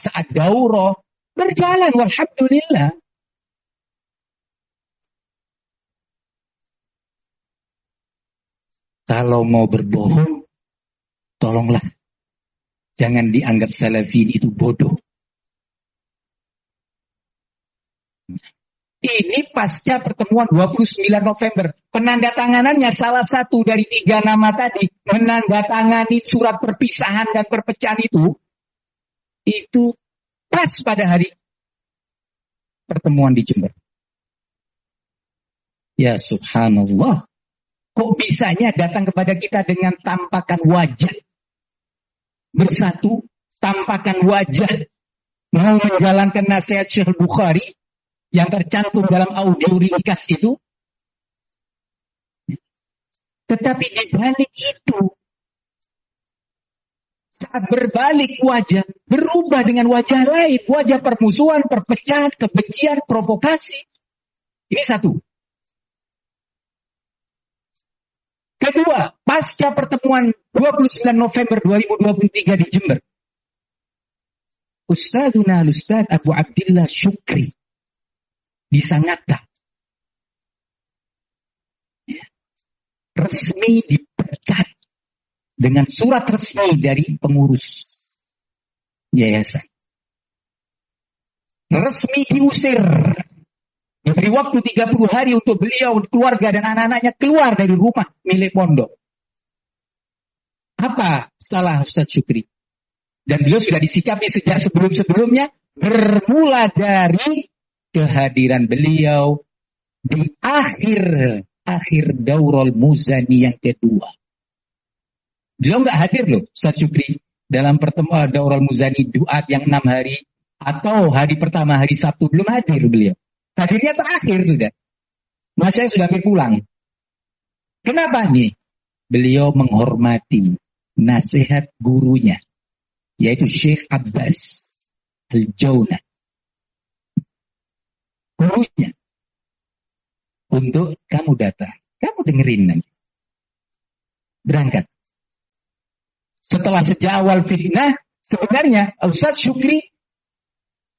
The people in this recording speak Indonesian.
saat daurah, berjalan, walhamdulillah. Kalau mau berbohong, tolonglah. Jangan dianggap salafin itu bodoh. Ini pasca pertemuan 29 November. Penandatanganannya salah satu dari 3 nama tadi. Menandatangani surat perpisahan dan perpecahan itu pas pada hari pertemuan di Jember. Ya subhanallah. Kok bisanya datang kepada kita dengan tampakan wajah. Bersatu, tampakan wajah. Mau menjalankan nasihat Syekh Bukhari yang tercantum dalam audio ringkas itu. Tetapi di balik itu, saat berbalik wajah, berubah dengan wajah lain. Wajah permusuhan, perpecahan, kebencian, provokasi. Ini satu. Kedua, pasca pertemuan 29 November 2023 di Jember. Ustadzuna al-Ustadz Abu Abdillah Syukri di Sangatta resmi dipecat dengan surat resmi dari pengurus yayasan. Resmi diusir. Diberi waktu 30 hari untuk beliau, keluarga dan anak-anaknya keluar dari rumah milik pondok. Apa salah Ustaz Syukri? Dan beliau sudah disikapi sejak sebelum-sebelumnya, bermula dari kehadiran beliau di akhir Daurul Muzani yang kedua. Beliau nggak hadir loh, Ustaz Syukri, dalam pertemuan Daurul Muzani Duat yang 6 hari atau hari pertama hari Sabtu, belum hadir beliau. Hadirnya terakhir sudah. Masanya sudah hampir pulang. Kenapa nih? Beliau menghormati nasihat gurunya, yaitu Syekh Abbas Al-Jaunah. Gurunya. Untuk kamu datang. Kamu dengerin nanti. Berangkat. Setelah sejak awal fitnah, sebenarnya Ustaz Syukri